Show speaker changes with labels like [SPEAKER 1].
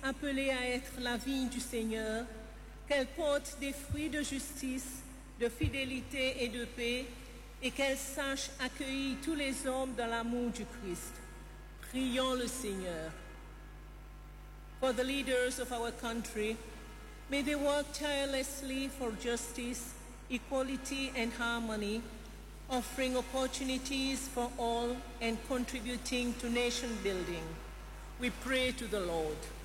[SPEAKER 1] appelée à être la vigne du Seigneur, qu'elle porte des fruits de justice, de fidélité et de paix, et qu'elle sache accueillir tous les hommes dans l'amour du Christ. Prions le Seigneur. For the leaders of our country, may they work tirelessly for justice, equality, and harmony, offering opportunities for all and contributing to nation building. We pray to the Lord.